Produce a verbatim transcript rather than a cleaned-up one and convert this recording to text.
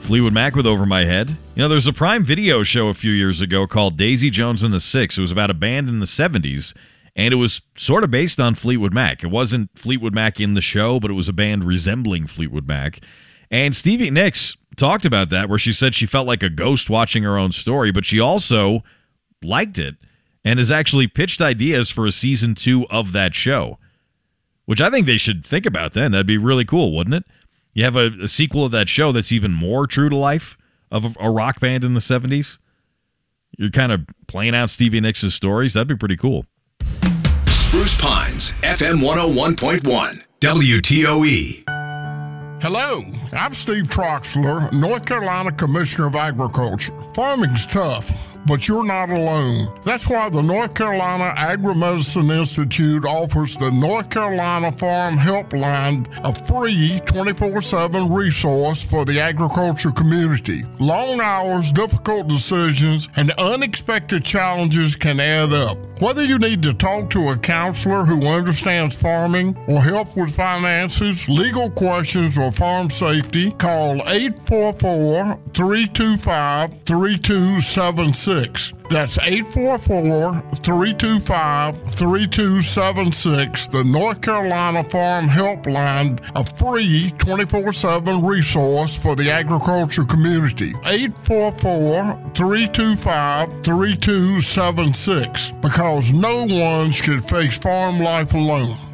Fleetwood Mac with Over My Head. You know, there's a Prime Video show a few years ago called Daisy Jones and the Six. It was about a band in the seventies, and it was sort of based on Fleetwood Mac. It wasn't Fleetwood Mac in the show, but it was a band resembling Fleetwood Mac. And Stevie Nicks talked about that, where she said she felt like a ghost watching her own story, but she also liked it and has actually pitched ideas for a season two of that show, which I think they should think about then. That'd be really cool, wouldn't it? You have a, a sequel of that show that's even more true to life of a, a rock band in the seventies. You're kind of playing out Stevie Nicks' stories. That'd be pretty cool. Spruce Pines, F M one oh one point one, W T O E. Hello, I'm Steve Troxler, North Carolina Commissioner of Agriculture. Farming's tough, but you're not alone. That's why the North Carolina Agri-Medicine Institute offers the North Carolina Farm Helpline, a free twenty-four seven resource for the agriculture community. Long hours, difficult decisions, and unexpected challenges can add up. Whether you need to talk to a counselor who understands farming or help with finances, legal questions, or farm safety, call eight four four, three two five, three two seven six. That's eight four four, three two five, three two seven six, the North Carolina Farm Helpline, a free twenty-four seven resource for the agriculture community. eight four four, three two five, three two seven six, because no one should face farm life alone.